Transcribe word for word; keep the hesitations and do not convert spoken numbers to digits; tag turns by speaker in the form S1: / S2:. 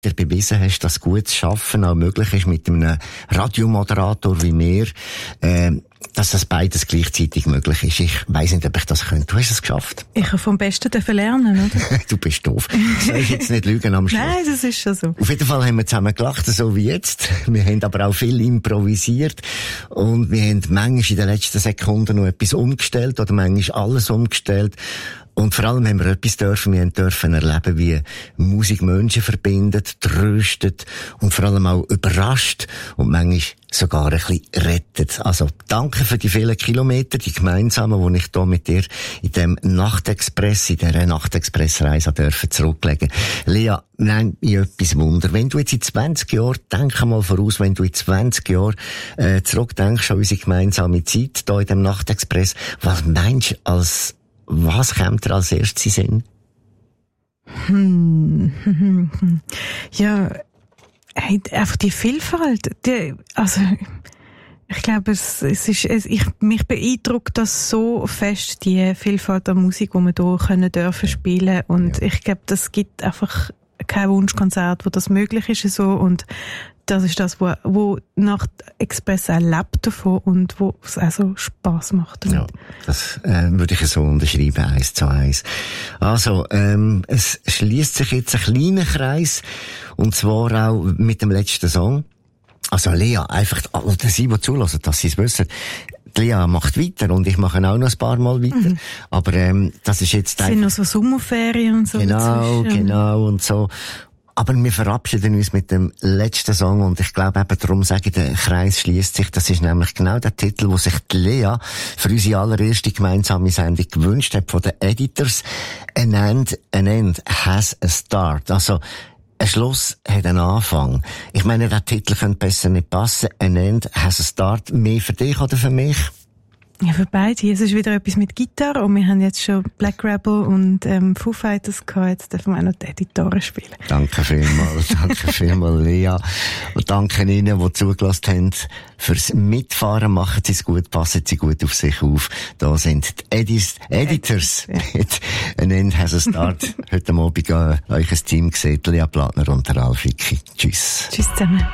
S1: dir bewiesen hast, dass gutes Arbeiten auch möglich ist mit einem Radiomoderator wie mir, äh, dass das beides gleichzeitig möglich ist. Ich weiss nicht, ob ich das könnte. Du hast es geschafft.
S2: Ich habe vom Besten lernen, oder?
S1: Du bist doof. Soll ich jetzt nicht lügen am Schluss?
S2: Nein, das ist schon so.
S1: Auf jeden Fall haben wir zusammen gelacht, so wie jetzt. Wir haben aber auch viel improvisiert. Und wir haben manchmal in den letzten Sekunden noch etwas umgestellt oder manchmal alles umgestellt. Und vor allem haben wir etwas dürfen, wir haben dürfen erleben, wie Musik Menschen verbindet, tröstet und vor allem auch überrascht und manchmal sogar ein bisschen rettet. Also, danke für die vielen Kilometer, die gemeinsamen, die ich hier mit dir in dem Nachtexpress, in dieser Nachtexpressreise dürfen zurücklegen. Lea, nein, ich etwas Wunder. Wenn du jetzt in zwanzig Jahren, denk mal voraus, wenn du in zwanzig Jahren äh, zurückdenkst an unsere gemeinsame Zeit hier in dem Nachtexpress, was meinst du als Was kommt dir als erstes in den Sinn?
S2: Hm. Ja, hey, einfach die Vielfalt. Die, also, ich glaube, es, es ist, es, ich, mich beeindruckt das so fest, die Vielfalt an Musik, die wir hier können dürfen spielen. Und ja. Ich glaube, das gibt einfach kein Wunschkonzert, wo das möglich ist, so. Und das ist das, wo, wo Nacht Express auch lebt davon und wo es auch so Spass macht.
S1: Ja, das äh, würde ich so unterschreiben, eins zu eins. Also, ähm, es schließt sich jetzt ein kleiner Kreis, und zwar auch mit dem letzten Song. Also Lea, einfach, oder sie, die zulassen, dass sie es wissen, die Lea macht weiter und ich mache auch noch ein paar Mal weiter. Mhm. Aber ähm, das ist jetzt...
S2: Es sind noch so Sommerferien und so.
S1: Genau,
S2: dazwischen.
S1: genau und so. Aber wir verabschieden uns mit dem letzten Song und ich glaube eben darum sage ich, der Kreis schließt sich. Das ist nämlich genau der Titel, wo sich die Lea für unsere allererste gemeinsame Sendung gewünscht hat von den Editors. An end, an end has a start. Also, ein Schluss hat einen Anfang. Ich meine, der Titel könnte besser nicht passen. An end has a start. Mehr für dich oder für mich?
S2: Ja, für beide. Es ist wieder etwas mit Gitarre und wir haben jetzt schon Black Rebel und ähm, Foo Fighters gehabt. Jetzt dürfen wir auch noch die Gitarre spielen.
S1: Danke vielmals, danke vielmals, Lea. Und danke Ihnen, die zugelassen haben, fürs Mitfahren. Machen Sie es gut, passen Sie gut auf sich auf. Da sind die Edis, Editors. Ja. An end has a start. Heute Abend äh, euch ein Team gesehen, Lea Plattner und der Ralf Wicki. Tschüss.
S2: Tschüss zusammen.